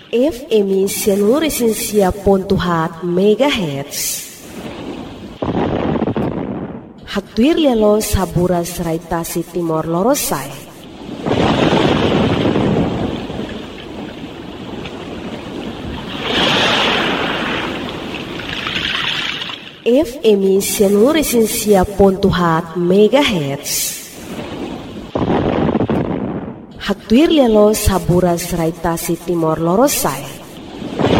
FM 106.7 MHz. Hatuir lialo saburas raitasi Timor Lorosai. FM 106.7 MHz. Hatuir lialo saburas raitasi Timor Lorosai.